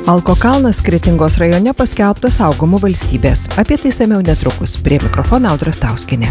Alko kalnas Kretingos rajone paskelbtas saugomu valstybės. Apie tai samiau netrukus. Prie mikrofono Audra Stauskienė.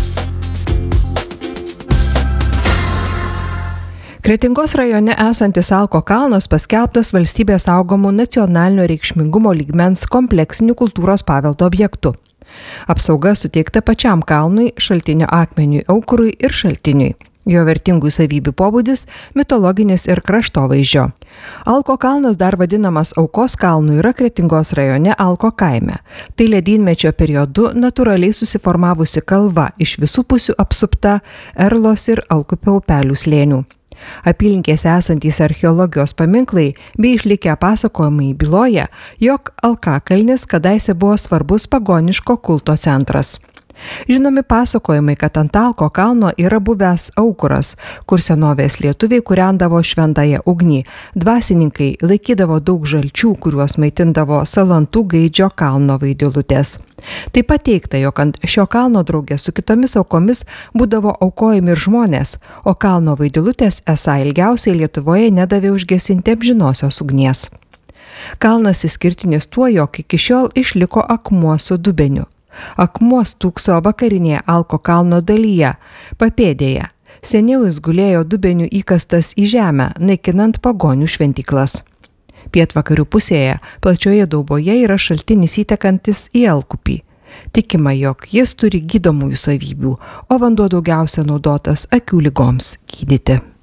Kretingos rajone esantis Alko kalnas paskelbtas valstybės saugomų nacionalinio reikšmingumo lygmens kompleksinių kultūros paveldo objektu. Apsauga suteikta pačiam kalnui, šaltinio akmeniui aukurui ir šaltiniui. Jo vertingų savybių pobūdis – mitologinis ir kraštovaizdžio. Alko kalnas, dar vadinamas Aukos kalnu, yra Kretingos rajone Alko kaime. Tai ledynmečio periodu natūraliai susiformavusi kalva, iš visų pusių apsupta Erlos ir Alkupio upelių slėnių. Apylinkėse esantys archeologijos paminklai bei išlikę pasakojimai byloja, jog Alkakalnis kadaise buvo svarbus pagoniško kulto centras. Žinomi pasakojimai, kad ant Alko kalno yra buvęs aukuras, kur senovės lietuviai kūrendavo šventąją ugnį. Dvasininkai laikydavo daug žalčių, kuriuos maitindavo Salantų Gaidžio kalno vaidilutės. Taip pat teigta, jog ant šio kalno drauge su kitomis aukomis būdavo aukojami ir žmonės, o kalno vaidilutės esą ilgiausiai Lietuvoje nedavė užgesinti amžinosios ugnies. Kalnas išskirtinis tuo, jog iki šiol išliko akmuo su dubeniu. Akmuo stūkso vakarinėje Alko kalno dalyje, papėdėje. Seniau jis gulėjo dubeniu įkastas į žemę, naikinant pagonių šventyklas. Pietvakarių pusėje, plačioje dauboje yra šaltinis įtekantis į Alkupį. Tikima, jog jis turi gydomųjų savybių, o vanduo daugiausia naudotas akių ligoms gydyti.